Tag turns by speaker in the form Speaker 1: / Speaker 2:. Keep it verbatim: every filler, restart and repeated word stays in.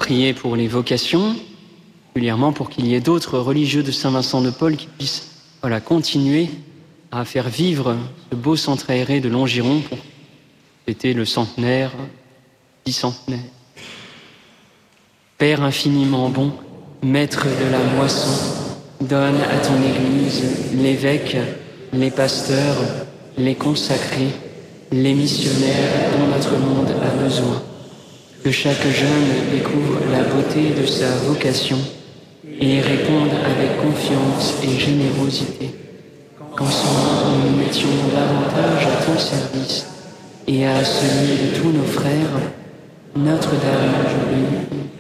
Speaker 1: prier pour les vocations, particulièrement pour qu'il y ait d'autres religieux de Saint-Vincent de Paul qui puissent voilà, continuer à faire vivre ce beau centre aéré de Longiron pour fêter le centenaire, dix centenaires. Père infiniment bon, maître de la moisson, donne à ton Église l'évêque, les pasteurs, les consacrés, les missionnaires dont notre monde a besoin. Que chaque jeune découvre la beauté de sa vocation et réponde avec confiance et générosité. Qu'ensemble nous nous mettions davantage à ton service et à celui de tous nos frères. Notre-Dame, je bénis.